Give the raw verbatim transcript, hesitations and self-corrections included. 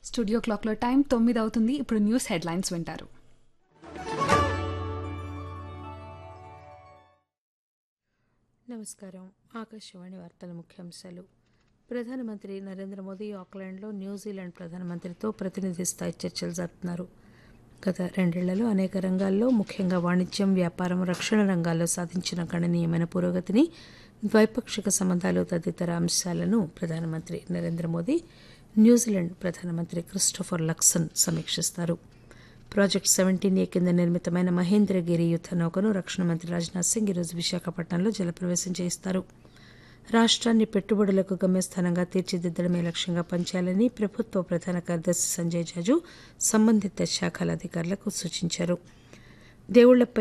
Studio క్లాక్లో time తొమ్మిది అవుతుంది. ఇప్పుడు న్యూస్ హెడ్లైన్స్ వింటారు. నమస్కారం. ఆకాశవాణి వార్తల ముఖ్యాంశాలు. ప్రధానమంత్రి నరేంద్ర మోదీ ఆక్లాండ్లో న్యూజిలాండ్ ప్రధానమంత్రితో ప్రతినిధి స్థాయి చర్చలు జరుపుతున్నారు. గత రెండేళ్లలో అనేక రంగాల్లో, ముఖ్యంగా వాణిజ్యం, వ్యాపారం, రక్షణ రంగాల్లో సాధించిన గణనీయమైన పురోగతిని, ద్వైపాక్షిక సంబంధాలు తదితర అంశాలను ప్రధానమంత్రి నరేంద్ర మోదీ న్యూజిలాండ్ ప్రధానమంత్రి Christopher Luxon సమీక్షిస్తారు. Project seventeen A కింద నిర్మితమైన మహేంద్రగిరి యుద్ద నౌకను రక్షణ మంత్రి రాజ్నాథ్ సింగ్ ఈరోజు విశాఖపట్నంలో జలప్రవేశం చేయిస్తారు. రాష్ట్రాన్ని పెట్టుబడులకు గమ్యస్థానంగా తీర్చిదిద్దడమే లక్ష్యంగా పనిచేయాలని ప్రభుత్వ ప్రధాన కార్యదర్శి సంజయ్ జాజు సంబంధిత శాఖల అధికారులకు సూచించారు. దేవుళ్లపై